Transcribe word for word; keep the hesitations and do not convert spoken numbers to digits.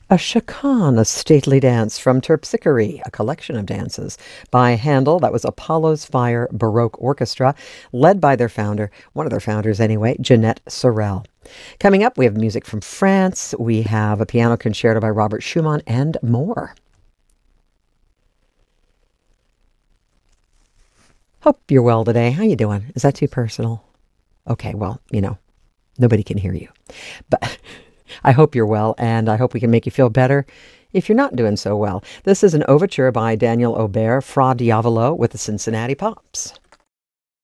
A chacan, a stately dance from Terpsichore, a collection of dances by Handel. That was Apollo's Fire Baroque Orchestra, led by their founder, one of their founders anyway, Jeanette Sorel. Coming up, we have music from France. We have a piano concerto by Robert Schumann and more. Hope you're well today. How you doing? Is that too personal? Okay, well, you know, nobody can hear you. But I hope you're well, and I hope we can make you feel better if you're not doing so well. This is an overture by Daniel Aubert, Fra Diavolo with the Cincinnati Pops.